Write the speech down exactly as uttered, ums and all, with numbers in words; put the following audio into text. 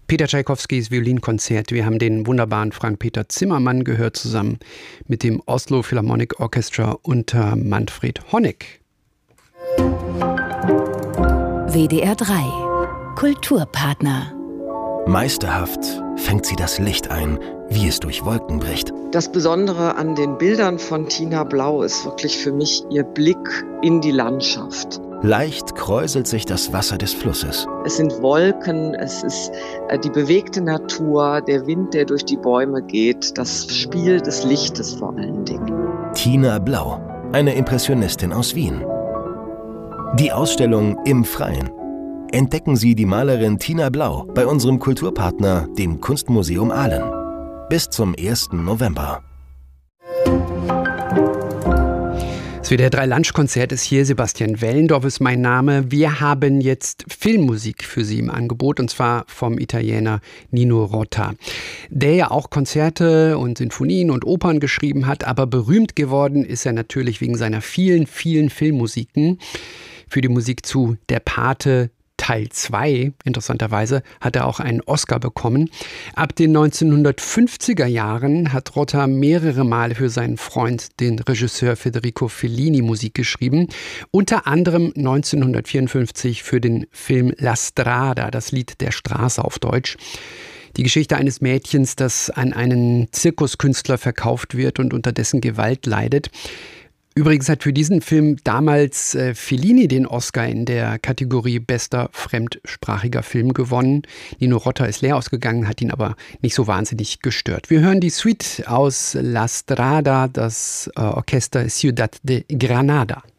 Peter Tschaikowskis Violinkonzert. Wir haben den wunderbaren Frank-Peter Zimmermann gehört, zusammen mit dem Oslo Philharmonic Orchestra unter Manfred Honeck. W D R drei Kulturpartner. Meisterhaft fängt sie das Licht ein, wie es durch Wolken bricht. Das Besondere an den Bildern von Tina Blau ist wirklich für mich ihr Blick in die Landschaft. Leicht kräuselt sich das Wasser des Flusses. Es sind Wolken, es ist die bewegte Natur, der Wind, der durch die Bäume geht, das Spiel des Lichtes vor allen Dingen. Tina Blau, eine Impressionistin aus Wien. Die Ausstellung Im Freien. Entdecken Sie die Malerin Tina Blau bei unserem Kulturpartner, dem Kunstmuseum Aalen. Bis zum ersten November. Das W D R drei Lunchkonzert ist hier. Sebastian Wellendorf ist mein Name. Wir haben jetzt Filmmusik für Sie im Angebot, und zwar vom Italiener Nino Rota, der ja auch Konzerte und Sinfonien und Opern geschrieben hat, aber berühmt geworden ist er natürlich wegen seiner vielen, vielen Filmmusiken. Für die Musik zu Der Pate Teil zwei, interessanterweise, hat er auch einen Oscar bekommen. Ab den neunzehnhundertfünfziger Jahren hat Rota mehrere Male für seinen Freund, den Regisseur Federico Fellini, Musik geschrieben. Unter anderem neunzehnhundertvierundfünfzig für den Film La Strada, das Lied der Straße auf Deutsch. Die Geschichte eines Mädchens, das an einen Zirkuskünstler verkauft wird und unter dessen Gewalt leidet. Übrigens hat für diesen Film damals äh, Fellini den Oscar in der Kategorie bester fremdsprachiger Film gewonnen. Nino Rota ist leer ausgegangen, hat ihn aber nicht so wahnsinnig gestört. Wir hören die Suite aus La Strada, das äh, Orchester Ciudad de Granada.